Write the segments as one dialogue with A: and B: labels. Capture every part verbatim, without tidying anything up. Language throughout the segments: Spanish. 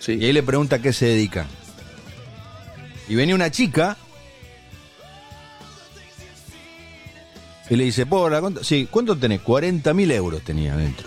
A: Sí.
B: Y ahí le pregunta a qué se dedican. Y venía una chica y le dice, ¿puedo hablar con...? Sí, ¿cuánto tenés? cuarenta mil euros tenía adentro.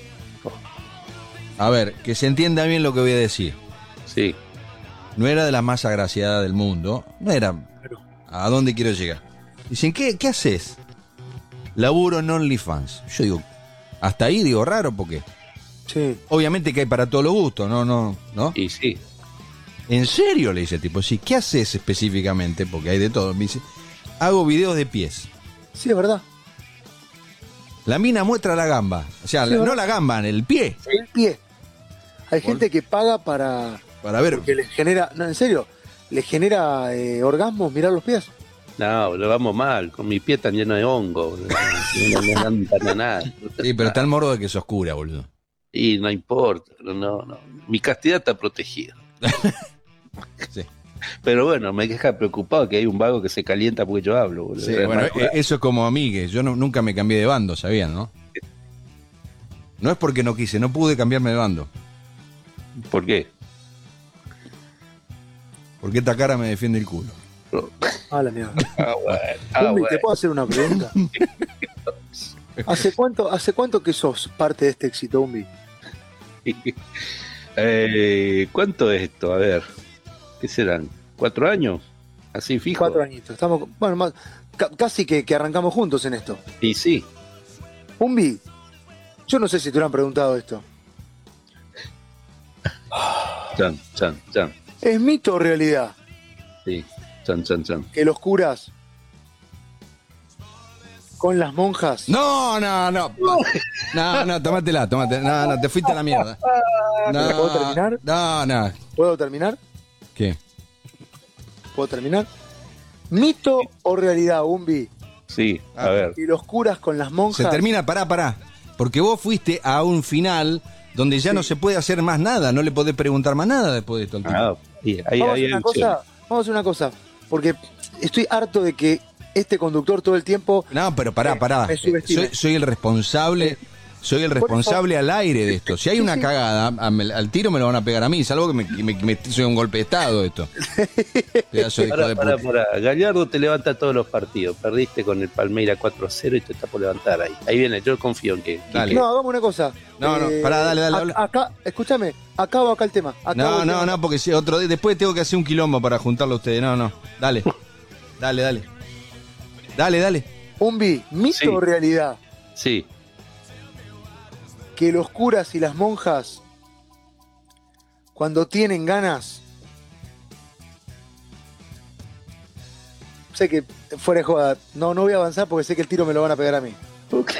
B: A ver, que se entienda bien lo que voy a decir.
A: Sí.
B: No era de las más agraciadas del mundo. No era... ¿A dónde quiero llegar? Dicen, ¿qué, qué haces? Laburo en OnlyFans. Yo digo, hasta ahí digo, raro, porque...
C: Sí.
B: Obviamente que hay para todos los gustos, ¿no? no, ¿no?
A: Y sí.
B: ¿En serio? Le dice el tipo, sí, ¿qué haces específicamente? Porque hay de todo. Me dice, hago videos de pies.
C: Sí, es verdad.
B: La mina muestra la gamba. O sea,
C: Sí,
B: la, no
C: ¿verdad?
B: la gamba, el pie.
C: El pie. Hay gente que paga para...
B: Para ver.
C: Que les genera... No, en serio. Les genera eh, orgasmos mirar los pies.
A: No, lo vamos mal. Con mi pie tan lleno de hongo. No me dan para nada.
B: Sí, pero está el morro de que se oscura, boludo.
A: Y no importa. No, no. Mi castidad está protegida.
B: Sí.
A: Pero bueno, me deja preocupado que hay un vago que se calienta porque yo hablo, boludo.
B: Sí, bueno, eh, eso es como a mí, que yo no, nunca me cambié de bando, ¿sabían, no? No es porque no quise, no pude cambiarme de bando.
A: ¿Por qué?
B: Porque esta cara me defiende el culo.
C: Ah, la mierda.
A: Ah, bueno. Ah,
C: Umbi,
A: bueno.
C: ¿te puedo hacer una pregunta? ¿Hace cuánto, ¿Hace cuánto que sos parte de este éxito, Umbi?
A: eh, ¿Cuánto es esto? A ver. ¿Qué serán? ¿Cuatro años? Así fijo.
C: Cuatro añitos. Estamos, bueno, más, ca- casi que, que arrancamos juntos en esto.
A: Y sí.
C: Umbi, yo no sé si te lo han preguntado esto.
A: Chan, chan, chan.
C: ¿Es mito o realidad
A: Sí. Chan, chan, chan.
C: que los curas con las monjas...
B: No, no, no. No, no, tómatela, tómatela. No, no, te fuiste a la mierda. No,
C: ¿Puedo terminar?
B: No, no.
C: ¿Puedo terminar?
B: ¿Qué?
C: ¿Puedo terminar? ¿Mito o realidad, Umbi?
A: Sí, a
B: Ah.
A: ver.
C: Que los curas con las
B: Se
C: monjas...
B: termina, pará, pará. Porque vos fuiste a un final donde ya
C: Sí.
B: no se puede hacer más nada, no le podés preguntar más nada después de esto al tipo.
A: Ah, ahí, ahí,
C: Vamos a
A: ahí
C: hacer
A: hay
C: una
A: opción.
C: cosa, vamos a hacer una cosa, porque estoy harto de que este conductor todo el tiempo...
B: No, pero pará,
C: me-
B: pará.
C: me subestime.
B: Soy, soy el responsable, soy el
C: Por
B: responsable al aire de esto. Si hay
C: Sí,
B: una
C: sí.
B: cagada, a- me- al tiro me lo van a pegar a mí, salvo que me, me, me- soy un golpe de estado esto. Pedazo de hijo
A: Pará,
B: de
A: pará,
B: puta.
A: pará. Gallardo te levanta todos los partidos. Perdiste con el Palmeira cuatro a cero y te está por levantar ahí. Ahí viene, yo confío en que.
B: Dale.
C: No, hagamos una cosa.
B: No, no, pará, dale, dale,
C: ac-
B: habla.
C: Acá, escúchame, acabo acá el tema. acabo
B: No,
C: el
B: no,
C: tema.
B: no, porque si otro día, después tengo que hacer un quilombo para juntarlo a ustedes. No, no. Dale. Dale, dale. Dale, dale.
C: Umbi, ¿mito
A: Sí.
C: o realidad
A: Sí.
C: que los curas y las monjas, cuando tienen ganas... Sé que, fuera de joda, no, no voy a avanzar porque sé que el tiro me lo van a pegar a mí.
A: Ok.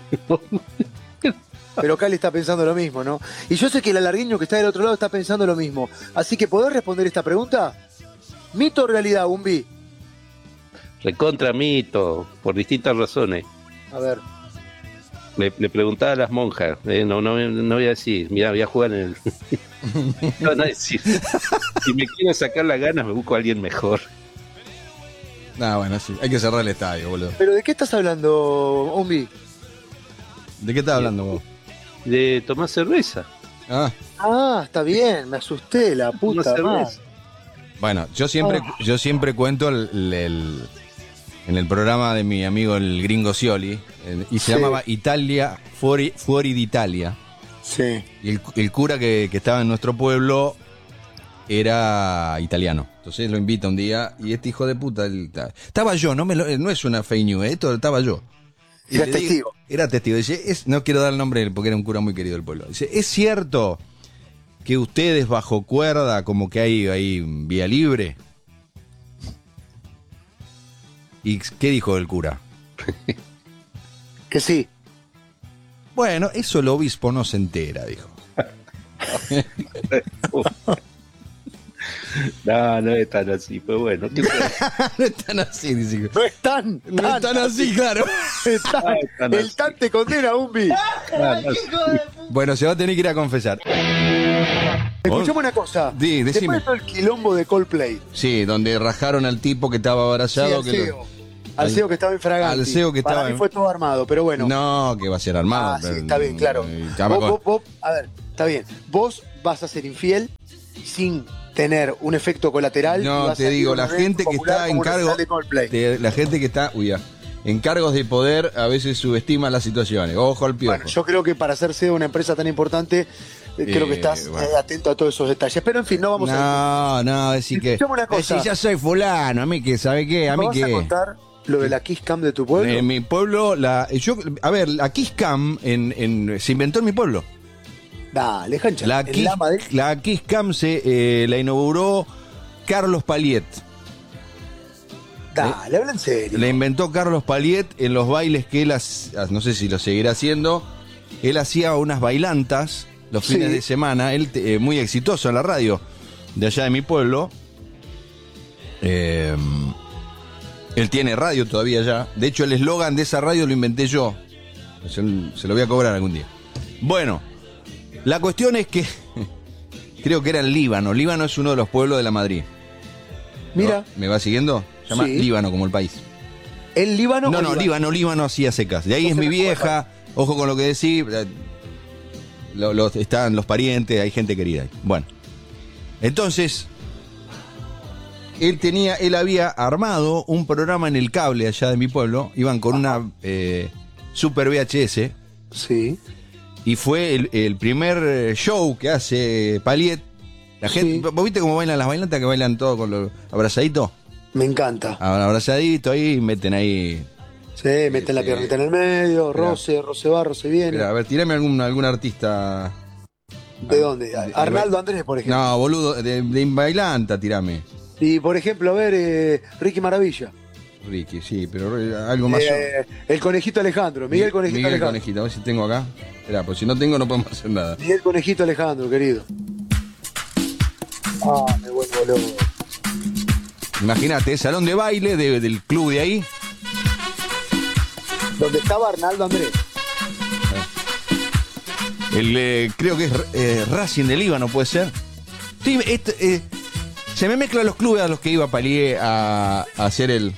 C: Pero Cali está pensando lo mismo, ¿no? Y yo sé que el alargueño que está del otro lado está pensando lo mismo. Así que, ¿podés responder esta pregunta? ¿Mito o realidad, Umbi?
A: Recontra mito, por distintas razones.
C: A ver.
A: Le, le preguntaba a las monjas, eh, no, no, no voy a decir, mira, voy a jugar en el. No, no decir. Si me quiero sacar las ganas, me busco a alguien mejor.
B: No, bueno, sí. Hay que cerrar el estadio, boludo.
C: ¿Pero de qué estás hablando, Umbi?
B: ¿De qué estás hablando vos?
A: De tomar cerveza.
B: Ah.
C: Ah, está bien, me asusté, la puta
A: Tomar
C: madre.
A: cerveza.
B: Bueno, yo siempre,
C: Oh.
B: yo siempre cuento el, el- el- en el programa de mi amigo el gringo Scioli, el- y se
C: Sí.
B: llamaba Italia, Fuori, Fuori d'Italia.
C: Sí.
B: Y el, el cura que, que estaba en nuestro pueblo era italiano. Entonces lo invita un día y este hijo de puta, él- estaba yo, no, me lo- no es una fake news, esto estaba yo. Y
C: Era
B: le digo-
C: testigo.
B: Era testigo. Dice, es, no quiero dar el nombre porque era un cura muy querido del pueblo. Dice, ¿es cierto que ustedes bajo cuerda, como que hay, hay vía libre? ¿Y qué dijo el cura?
C: Que sí.
B: Bueno, eso el obispo no se entera, dijo.
A: No, no es tan así, pero bueno. ¿qué puedo?
B: No están así, dice.
C: No están.
B: No están así, claro.
C: Están.
A: No están
C: El
A: así.
C: tan te condena, Umbi.
A: Ah, no sé.
B: Bueno, se va a tener que ir a confesar.
C: Escuchame una cosa.
B: Di, decime.
C: Después de todo el quilombo de Coldplay.
B: Sí, donde rajaron al tipo que estaba
C: Sí,
B: abrazado.
C: al
B: que lo-
C: C E O. Al C E O que estaba en Fraganti.
B: al C E O que
C: Para
B: estaba
C: mí
B: en-
C: fue todo armado, pero bueno.
B: No, que va a ser armado.
C: Ah, sí,
B: pero-
C: está bien, claro.
B: y estaba
C: Vos,
B: con-
C: vos- vos- a ver, está bien. Vos vas a ser infiel sin tener un efecto colateral.
B: No, te digo, la gente que está en cargo, te, la gente que está, uy, ya, en cargos de poder a veces subestima las situaciones. Ojo al piojo.
C: Bueno, yo creo que para ser C E O de una empresa tan importante, eh, creo
B: Eh,
C: que estás
B: bueno.
C: eh, atento a todos esos detalles. Pero en fin, no vamos a...
B: No, no, decir que.
C: Escuchame una cosa.
B: Decir, ya soy fulano, a mí que, ¿sabe qué? A
C: ¿Me
B: mí
C: vas
B: que.
C: a contar lo de la Kiss Cam de tu pueblo?
B: En mi pueblo, la, yo, a ver, la Kiss Cam en, en, se inventó en mi pueblo.
C: Dale, Jancha.
B: La
C: en
B: Kiss,
C: la Madrid.
B: la Kiss Cam se eh, la inauguró Carlos Paliet.
C: Dale, habla en serio.
B: La inventó Carlos Paliet en los bailes que él, hacía, no sé si lo seguirá haciendo. Él hacía unas bailantas los fines
C: Sí.
B: de semana. Él eh, muy exitoso en la radio de allá de mi pueblo. Eh, él tiene radio todavía ya. De hecho, el eslogan de esa radio lo inventé yo. Se, se lo voy a cobrar algún día. Bueno, la cuestión es que creo que era en Líbano. Líbano es uno de los pueblos de la Madrid.
C: Mira,
B: ¿Me va siguiendo? Se llama
C: Sí.
B: Líbano como el país.
C: ¿el Líbano?
B: No,
C: o
B: no, Líbano, Líbano hacía secas. De ahí
C: No
B: es
C: sé
B: mi
C: cómo
B: vieja. Ojo con lo que decís. eh, lo- los- están los parientes, hay gente querida ahí. Bueno. Entonces, él tenía, él había armado un programa en el cable allá de mi pueblo. Iban con una eh, Super V H S.
C: Sí.
B: Y fue el, el primer eh, show que hace Paliet. La gente,
C: Sí.
B: ¿vos viste cómo bailan las bailantas que bailan todo con los abrazaditos?
C: Me encanta.
B: Abrazaditos ahí, meten ahí.
C: Sí, meten la
B: Sí.
C: piernita en el medio,
B: Espera.
C: roce, roce va, roce viene.
B: Espera, a ver, tirame algún, algún artista.
C: ¿De dónde?
B: de-
C: Arnaldo Andrés, por ejemplo.
B: No, boludo, de, de bailanta, tirame.
C: Y por ejemplo, a ver, eh, Ricky Maravilla.
B: Ricky, sí, pero eh, algo más.
C: Eh, el Conejito Alejandro, Miguel Conejito
B: Miguel
C: Alejandro.
B: Conejito, a ver si tengo acá. Espera, pues si no tengo no podemos hacer nada.
C: Miguel Conejito Alejandro, querido. Ah, me vuelvo loco.
B: Imagínate, salón de baile de- del club de ahí.
C: Donde estaba Arnaldo Andrés.
B: El, eh, creo que es eh, Racing de Líbano, puede ser. Sí, este, eh, se me mezclan los clubes a los que iba Palié a, a hacer el.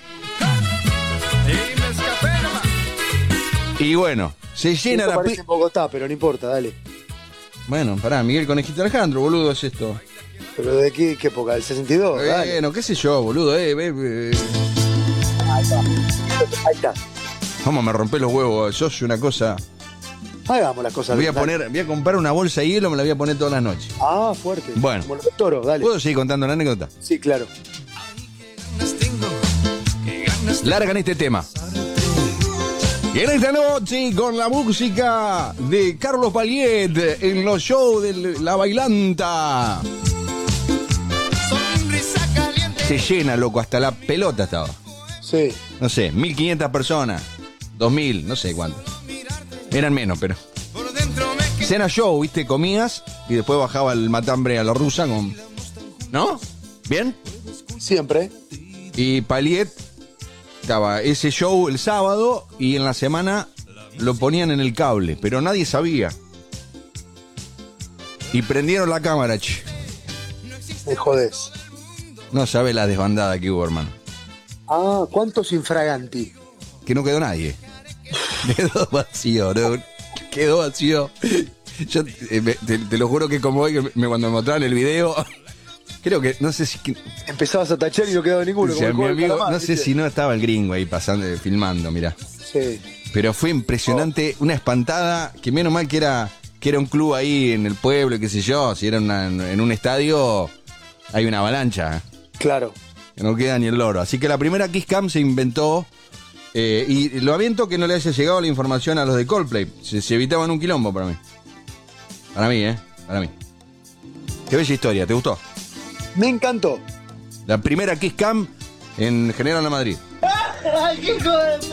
B: Y bueno, se llena
C: Esto
B: la
C: parece
B: pi-
C: en Bogotá, pero no importa, dale.
B: Bueno, pará, Miguel Conejito Alejandro, boludo, es esto.
C: ¿Pero de qué, qué época? ¿Del sesenta y dos? Dale.
B: Bueno, qué sé yo, boludo, eh, eh, eh.
C: Ahí está. Ahí está.
B: Vamos, me rompé los huevos, sos una cosa.
C: Hagamos las cosas
B: Voy a
C: bien, dale.
B: poner, voy a comprar una bolsa de hielo, me la voy a poner todas las noches.
C: Ah, fuerte.
B: Bueno.
C: Como los de Toro, dale.
B: ¿Puedo seguir contando la anécdota?
C: Sí, claro.
B: Largan este tema. Y en esta noche, con la música de Carlos Paliet en los shows de La Bailanta. Se llena, loco, hasta la pelota estaba.
C: Sí.
B: No sé, mil quinientas personas, dos mil, no sé cuántas. Eran menos, pero. Cena show, viste, comías y después bajaba el matambre a la rusa con. ¿No? ¿Bien?
C: Siempre.
B: Y Paliet estaba ese show el sábado y en la semana lo ponían en el cable, pero nadie sabía. Y prendieron la cámara, che.
C: Me jodés.
B: No sabe la desbandada que hubo, hermano.
C: Ah, ¿cuántos infraganti?
B: Que no quedó nadie. Quedó vacío, ¿no? Quedó vacío. Yo eh, me- te, te lo juro que como hoy, que me, cuando me mostraron el video, creo que, no sé si... que-
C: Empezabas a tachar y no quedaba ninguno.
B: o sea,
C: como
B: mi
C: el juego del
B: amigo,
C: calamar,
B: no sé
C: ¿viste?
B: si no estaba el gringo ahí pasando, eh, filmando, mirá.
C: Sí.
B: Pero fue impresionante, una espantada, que menos mal que era, que era un club ahí en el pueblo, y qué sé yo, si era una- en un estadio, hay una avalancha, ¿eh?
C: Claro.
B: Que no queda ni el loro. Así que la primera Kiss Cam se inventó, eh, y lo aviento que no le haya llegado la información a los de Coldplay, se, se evitaban un quilombo para mí. Para mí, ¿eh? Para mí. Qué bella historia, ¿te gustó?
C: Me encantó.
B: La primera Kiss Cam en General La Madrid.
C: ¡Ay, qué hijo de